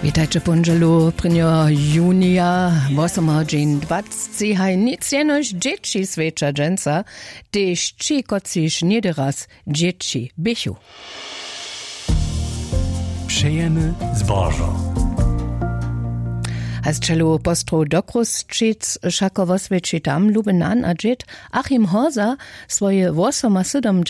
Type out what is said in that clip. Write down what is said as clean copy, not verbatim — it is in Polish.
Witajcie ponżelu, prynio junia, 8 dzień 20, haj nic jenoś dzieci swecza dżęca, tež ci kociš niederas dzieci bychu. Přejemy zbożo. A z czelu postru Dokrusčic šako vosveči tam lubenan a džet Achim Horza swoje 8